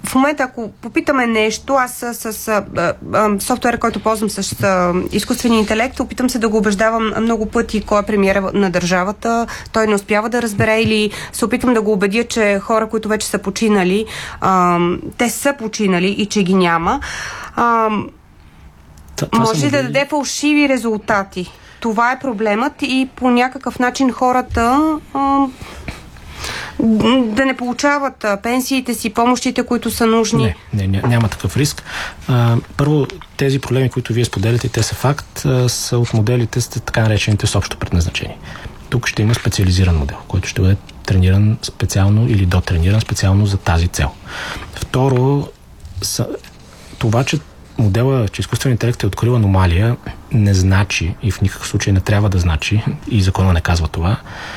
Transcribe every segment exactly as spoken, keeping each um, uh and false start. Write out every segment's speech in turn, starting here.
в момента, ако попитаме нещо, аз с, с, с а, а, софтуера, който ползвам с а, изкуствения интелект, опитам се да го убеждавам много пъти кой е премиера на държавата, той не успява да разбере или се опитвам да го убедя, че хора, които вече са починали, а, те са починали и че ги няма. А, може ли да даде фалшиви резултати? Това е проблемът и по някакъв начин хората а, да не получават пенсиите си, помощите, които са нужни. Не, не, няма такъв риск. А, първо, тези проблеми, които вие споделяте, те са факт, а, са от моделите с така наречените с общо предназначение. Тук ще има специализиран модел, който ще бъде трениран специално или дотрениран специално за тази цел. Второ, са, това, че модела, че изкуственият интелект е открил аномалия, не значи и в никакъв случай не трябва да значи, и закона не казва това,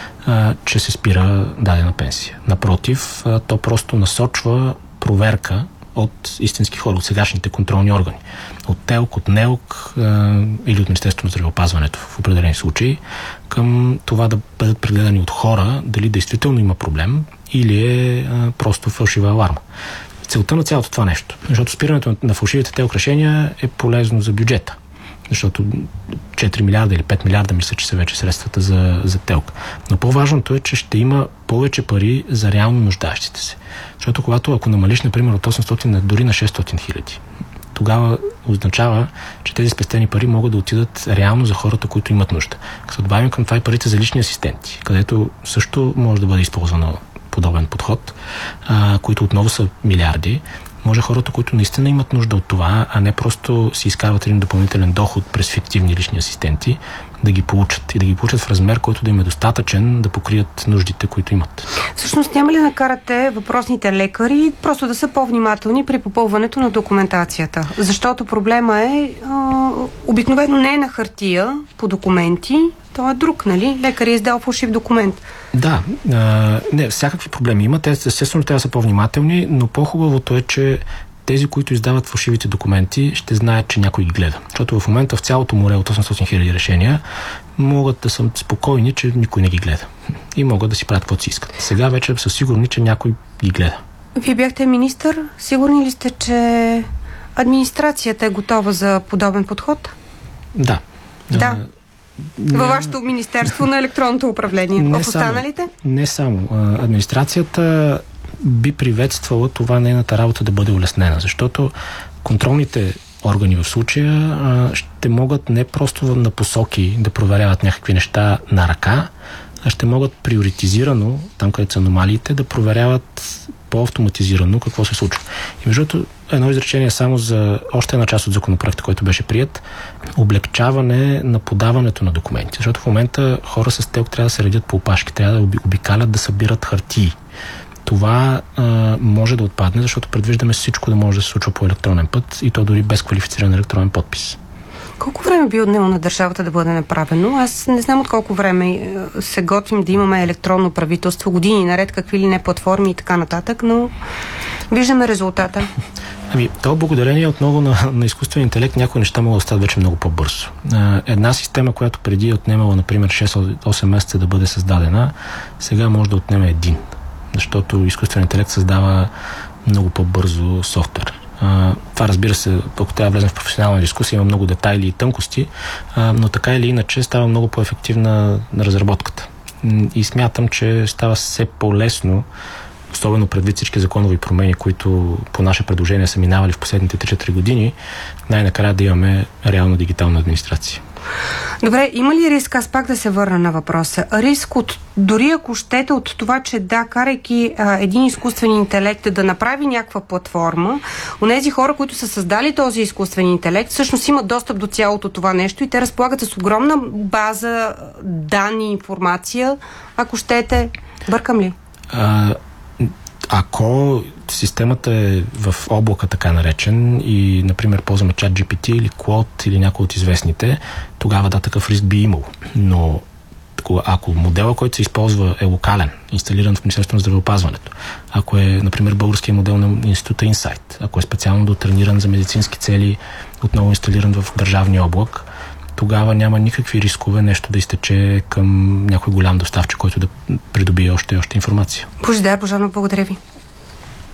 а, че се спира дадена пенсия. Напротив, а, то просто насочва проверка от истински хора, от сегашните контролни органи. От ТЕЛК, от НЕЛК а, или от Министерството на здравеопазването в определени случаи, към това да бъдат прегледани от хора, дали действително има проблем или е а, просто фалшива аларма. Целта на цялото това нещо. Защото спирането на фалшивите ТЕЛК решения е полезно за бюджета. Защото четири милиарда или пет милиарда мисля, че са вече средствата за, за ТЕЛК. Но по-важното е, че ще има повече пари за реално нуждаещите се. Защото когато, ако намалиш, например, от осемстотин дори на шестстотин хиляди, тогава означава, че тези спестени пари могат да отидат реално за хората, които имат нужда. Като добавим към това и парите за лични асистенти, където също може да бъде използвано подобен подход, а, които отново са милиарди, може хората, които наистина имат нужда от това, а не просто си изкарват един допълнителен доход през фиктивни лични асистенти, да ги получат и да ги получат в размер, който да им е достатъчен да покрият нуждите, които имат. Всъщност няма ли да накарате въпросните лекари просто да са по-внимателни при попълването на документацията? Защото проблема е а, обикновено не е на хартия по документи, то е друг, нали? Лекар е издал фалшив документ. Да, а, не, всякакви проблеми има. Те естествено трябва да са по-внимателни, но по-хубавото е, че тези, които издават фалшивите документи, ще знаят, че някой ги гледа. Защото в момента в цялото море от осемстотин хиляди решения могат да са спокойни, че никой не ги гледа. И могат да си правят каквото си искат. Сега вече са сигурни, че някой ги гледа. Вие бяхте министър. Сигурни ли сте, че администрацията е готова за подобен подход? Да. Да. Във вашето министерство на електронното управление. Не в останалите? Само, не само. Администрацията би приветствала това нейната работа да бъде улеснена, защото контролните органи в случая ще могат не просто на посоки да проверяват някакви неща на ръка, а ще могат приоритизирано, там където са аномалиите, да проверяват по-автоматизирано какво се случва. И между другото, едно изречение само за още една част от законопроекта, който беше прият, облегчаване на подаването на документи. Защото в момента хора с ТЕЛК трябва да се редят по опашки, трябва да обикалят да събират хартии. Това а, може да отпадне, защото предвиждаме всичко да може да се случва по електронен път и то дори без квалифициран електронен подпис. Колко време би отнело на държавата да бъде направено? Аз не знам от колко време се готвим да имаме електронно правителство, години наред, какви ли не платформи и така нататък, но виждаме резултата. Ами, то благодарение отново на, на изкуствен интелект някои неща могат да стават вече много по-бързо. Една система, която преди е отнемала, например, шест-осем месеца да бъде създадена, сега може да отнеме един. Защото изкуствен интелект създава много по-бързо софтуер. Uh, това, разбира се, ако трябва да влезем в професионална дискусия, има много детайли и тънкости, uh, но така или иначе става много по-ефективна на разработката. И смятам, че става все по-лесно, особено предвид всички законови промени, които по наше предложение са минавали в последните три-четири години, най-накрая да имаме реална дигитална администрация. Добре, има ли риск, аз пак да се върна на въпроса, риск от, дори ако щете от това, че да, карайки а, един изкуствен интелект да направи някаква платформа, онези хора, които са създали този изкуствен интелект, всъщност имат достъп до цялото това нещо и те разполагат с огромна база данни, информация, ако щете, бъркам ли? А, ако системата е в облака така наречен и, например, ползваме ChatGPT или Claude или някой от известните, тогава да, такъв риск би имало. Но ако модела, който се използва, е локален, инсталиран в Министерството на здравеопазването, ако е, например, българския модел на Института Инсайт, ако е специално дотрениран за медицински цели, отново инсталиран в държавния облак, тогава няма никакви рискове нещо да изтече към някой голям доставчик, който да придобие още и още информация. Божидар Божанов, благодаря ви.